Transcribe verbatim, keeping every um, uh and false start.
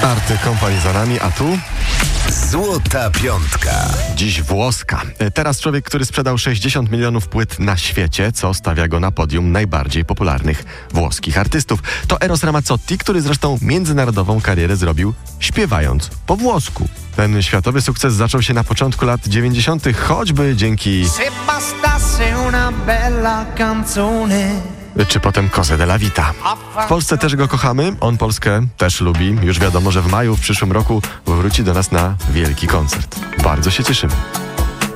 Arty Company za nami, a tu? Złota piątka. Dziś włoska. Teraz człowiek, który sprzedał sześćdziesiąt milionów płyt na świecie, co stawia go na podium najbardziej popularnych włoskich artystów. To Eros Ramazzotti, który zresztą międzynarodową karierę zrobił śpiewając po włosku. Ten światowy sukces zaczął się na początku lat dziewięćdziesiątych, choćby dzięki... Se bastasse una bella canzone. Czy potem Cose della Vita. W Polsce też go kochamy, on Polskę też lubi. Już wiadomo, że w maju w przyszłym roku wróci do nas na wielki koncert. Bardzo się cieszymy.